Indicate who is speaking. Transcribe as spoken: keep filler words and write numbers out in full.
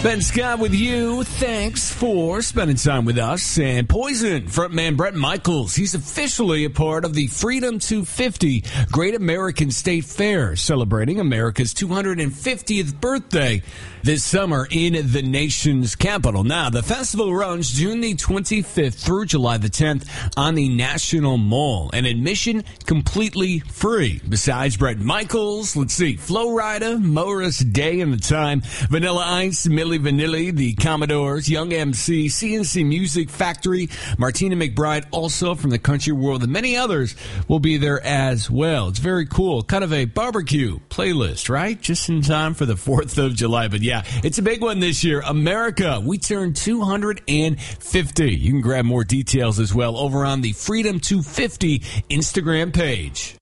Speaker 1: Ben Scott with you. Thanks for spending time with us. And Poison frontman Bret Michaels, he's officially a part of the Freedom two fifty Great American State Fair, celebrating America's two hundred fiftieth birthday this summer in the nation's capital. Now, the festival runs June the twenty-fifth through July the tenth on the National Mall, and admission completely free. Besides Bret Michaels, let's see, Flo Rida, Morris Day and the Time, Vanilla Ice, Milli Vanilli, the Commodores, Young M C, C N C Music Factory, Martina McBride, also from the country world, and many others will be there as well. It's very cool. Kind of a barbecue playlist, right? Just in time for the fourth of July. But yeah, it's a big one this year. America, we turned two hundred fifty. You can grab more details as well over on the Freedom two fifty Instagram page.